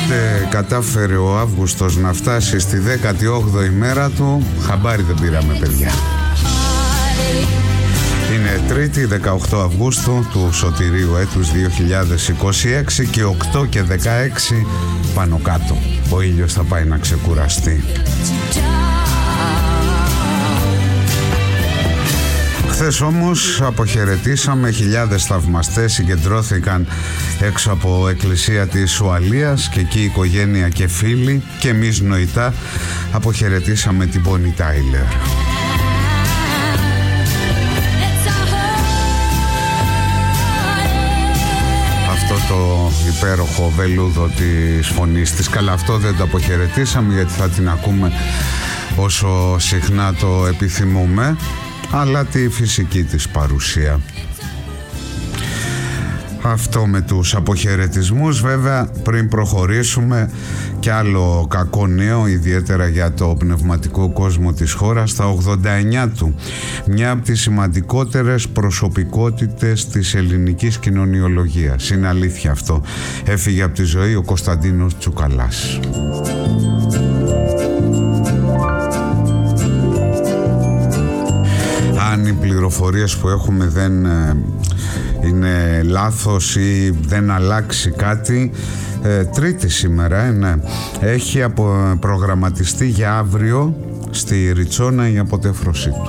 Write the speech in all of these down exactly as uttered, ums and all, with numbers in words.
Πότε κατάφερε ο Αύγουστος να φτάσει στη δέκατη όγδοη μέρα του, χαμπάρι δεν πήραμε, παιδιά. Είναι Τρίτη, δεκαοκτώ Αυγούστου του σωτηρίου έτους δύο χιλιάδες είκοσι έξι και οκτώ και δεκαέξι πάνω κάτω. Ο ήλιος θα πάει να ξεκουραστεί. Χθες όμως αποχαιρετήσαμε, χιλιάδες θαυμαστές συγκεντρώθηκαν έξω από εκκλησία της Ουαλίας και εκεί η οικογένεια και φίλοι και εμείς νοητά αποχαιρετήσαμε την Bonnie Tyler. Αυτό το υπέροχο βελούδο της φωνής της. Καλά, αυτό δεν το αποχαιρετήσαμε γιατί θα την ακούμε όσο συχνά το επιθυμούμε, αλλά τη φυσική της παρουσία. Αυτό με τους αποχαιρετισμούς. Βέβαια, πριν προχωρήσουμε, κι άλλο κακό νέο, ιδιαίτερα για το πνευματικό κόσμο της χώρας. Στα ογδόντα εννιά του, μια από τις σημαντικότερες προσωπικότητες της ελληνικής κοινωνιολογίας, είναι αλήθεια αυτό, έφυγε από τη ζωή ο Κωνσταντίνος Τσουκαλάς. Αν οι πληροφορίες που έχουμε δεν είναι λάθος ή δεν αλλάξει κάτι, ε, Τρίτη σήμερα είναι, έχει απο, προγραμματιστεί για αύριο στη Ριτσόνα η αποτέφρωσή του.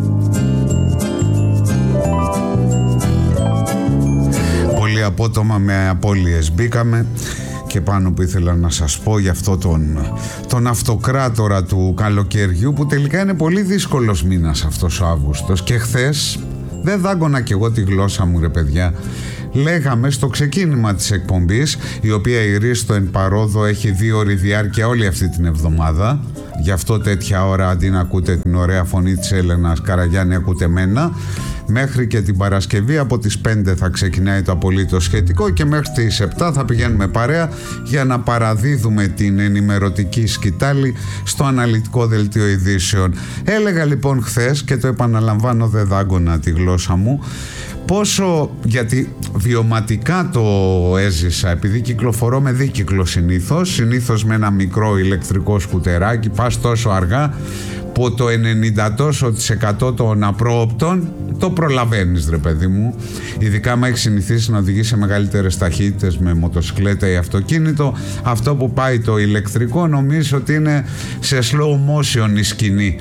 Πολύ απότομα με απώλειες μπήκαμε και πάνω που ήθελα να σας πω για αυτό τον, τον αυτοκράτορα του καλοκαιριού, που τελικά είναι πολύ δύσκολος μήνας αυτός ο Αύγουστος. Και χθες δεν δάγκωνα κι εγώ τη γλώσσα μου, ρε παιδιά. Λέγαμε στο ξεκίνημα της εκπομπής, η οποία η Ρίστο εν παρόδο έχει δύο ώρη διάρκεια όλη αυτή την εβδομάδα, γι' αυτό τέτοια ώρα αντί να ακούτε την ωραία φωνή της Έλενας Καραγιάννη ακούτε μένα. Μέχρι και την Παρασκευή από τις πέντε θα ξεκινάει το απολύτως σχετικό και μέχρι τις επτά θα πηγαίνουμε παρέα για να παραδίδουμε την ενημερωτική σκητάλη στο αναλυτικό δελτίο ειδήσεων. Έλεγα λοιπόν χθες, και το επαναλαμβάνω, δεν δάγκωνα τη γλώσσα μου, πόσο, γιατί βιωματικά το έζησα, επειδή κυκλοφορώ με δίκυκλο συνήθως, συνήθως με ένα μικρό ηλεκτρικό σκουτεράκι, πας τόσο αργά που το ενενήντα τόσο τοις εκατό των απρόοπτων το προλαβαίνεις, ρε παιδί μου. Ειδικά άμα έχεις συνηθίσει να οδηγείς σε μεγαλύτερες ταχύτητες με μοτοσυκλέτα ή αυτοκίνητο, αυτό που πάει το ηλεκτρικό νομίζω ότι είναι σε slow motion η σκηνή.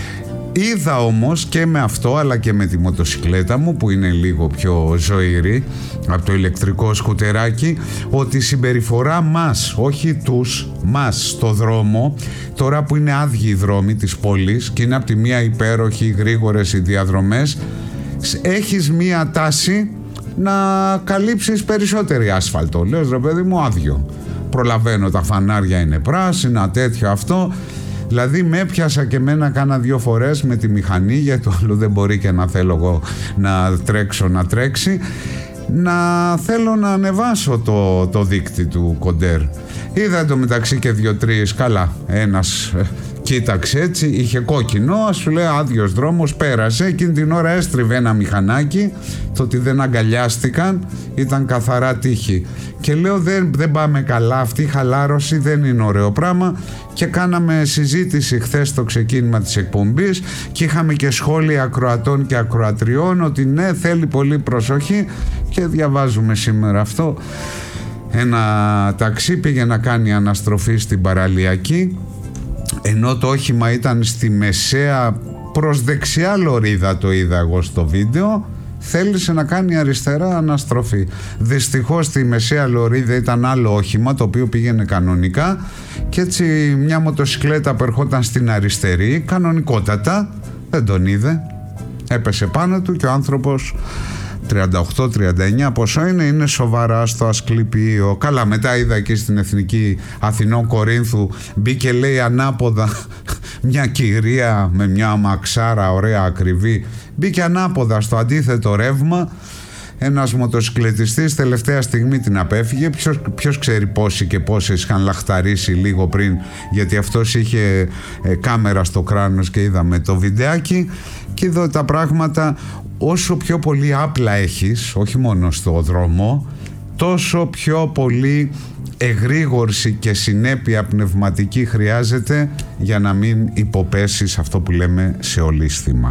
Είδα όμως και με αυτό αλλά και με τη μοτοσυκλέτα μου, που είναι λίγο πιο ζωηρή από το ηλεκτρικό σκουτεράκι, ότι η συμπεριφορά μας, όχι τους, μας στο δρόμο, τώρα που είναι άδειοι οι δρόμοι της πόλης και είναι από τη μία υπέροχοι γρήγορες οι διαδρομές, έχεις μία τάση να καλύψεις περισσότερη άσφαλτο. Λέω, ρε παιδί μου, άδειο. Προλαβαίνω, τα φανάρια είναι πράσινα, τέτοιο αυτό. Δηλαδή με έπιασα και μένα κάνα δύο φορές με τη μηχανή, γιατί το άλλο δεν μπορεί και να θέλω εγώ να τρέξω να τρέξει, να θέλω να ανεβάσω το, το δίκτυ του Κοντέρ. Είδα εντωμεταξύ και δύο-τρεις, καλά, ένας κοίταξε έτσι, είχε κόκκινο, σου λέει άδειος δρόμος, πέρασε, εκείνη την ώρα έστριβε ένα μηχανάκι, το ότι δεν αγκαλιάστηκαν ήταν καθαρά τύχη. Και λέω δεν, δεν πάμε καλά, αυτή η χαλάρωση δεν είναι ωραίο πράγμα. Και κάναμε συζήτηση χθες στο ξεκίνημα της εκπομπής και είχαμε και σχόλια ακροατών και ακροατριών ότι ναι, θέλει πολύ προσοχή, και διαβάζουμε σήμερα αυτό. Ένα ταξί πήγε να κάνει αναστροφή στην παραλιακή, ενώ το όχημα ήταν στη μεσαία προς δεξιά λωρίδα, το είδα εγώ στο βίντεο, θέλησε να κάνει αριστερά αναστροφή. Δυστυχώς στη μεσαία λωρίδα ήταν άλλο όχημα το οποίο πήγαινε κανονικά και έτσι μια μοτοσυκλέτα που ερχόταν στην αριστερή κανονικότατα δεν τον είδε, έπεσε πάνω του και ο άνθρωπος τριάντα οκτώ τριάντα εννιά πόσο είναι, είναι σοβαρά στο Ασκληπείο. Καλά, μετά είδα εκεί στην Εθνική Αθηνών Κορίνθου, μπήκε λέει ανάποδα μια κυρία με μια αμαξάρα ωραία ακριβή, μπήκε ανάποδα στο αντίθετο ρεύμα. Ένας μοτοσυκλετιστής τελευταία στιγμή την απέφυγε. Ποιος, ποιος ξέρει πόσοι και πόσες είχαν λαχταρίσει λίγο πριν, γιατί αυτός είχε ε, κάμερα στο κράνος και είδαμε το βιντεάκι. Και εδώ τα πράγματα, όσο πιο πολύ άπλα έχεις, όχι μόνο στο δρόμο, τόσο πιο πολύ εγρήγορση και συνέπεια πνευματική χρειάζεται για να μην υποπέσει σε αυτό που λέμε σε ολίσθημα.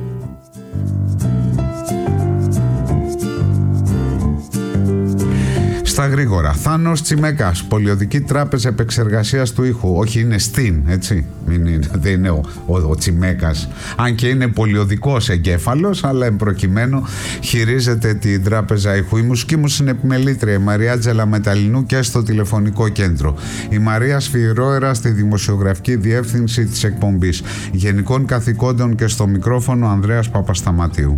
Στα γρήγορα, Θάνος Τσιμέκας, Πολιοδική Τράπεζα Επεξεργασίας του Ήχου. Όχι, είναι στην, έτσι, μην είναι, δεν είναι ο, ο, ο Τσιμέκας, αν και είναι πολιοδικός εγκέφαλος, αλλά εμπροκειμένου χειρίζεται την Τράπεζα Ήχου. Η μουσική μου συνεπιμελήτρια, η Μαρία Τζελαμεταλλινού, και στο τηλεφωνικό κέντρο. Η Μαρία Σφυρόερα στη δημοσιογραφική διεύθυνση της εκπομπής. Γενικών καθηκόντων και στο μικρόφωνο Ανδρέας Παπασταματίου.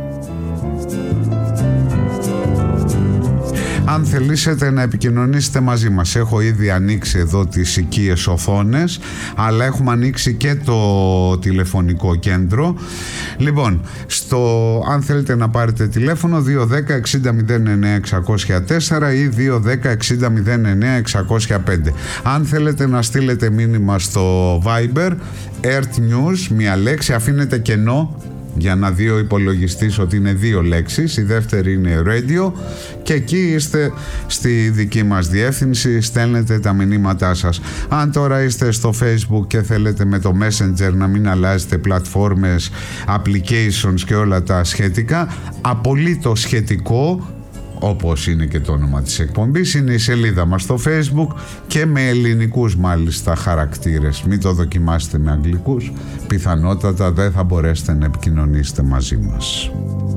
Αν θελήσετε να επικοινωνήσετε μαζί μας, έχω ήδη ανοίξει εδώ τις οικίες οθόνες, αλλά έχουμε ανοίξει και το τηλεφωνικό κέντρο. Λοιπόν, στο, αν θέλετε να πάρετε τηλέφωνο, δύο ένα μηδέν εξήντα μηδέν εννέα εξακόσια τέσσερα ή δύο ένα μηδέν εξήντα μηδέν εννέα εξακόσια πέντε. Αν θέλετε να στείλετε μήνυμα στο Viber, Earth News, μία λέξη, αφήνετε κενό για να δει ο υπολογιστής ότι είναι δύο λέξεις, η δεύτερη είναι radio, και εκεί είστε στη δική μας διεύθυνση, στέλνετε τα μηνύματά σας. Αν τώρα είστε στο Facebook και θέλετε με το Messenger να μην αλλάζετε πλατφόρμες, applications και όλα τα σχετικά, απολύτως σχετικό, όπως είναι και το όνομα της εκπομπής, είναι η σελίδα μας στο Facebook, και με ελληνικούς μάλιστα χαρακτήρες. Μην το δοκιμάσετε με αγγλικούς, πιθανότατα δεν θα μπορέσετε να επικοινωνήσετε μαζί μας.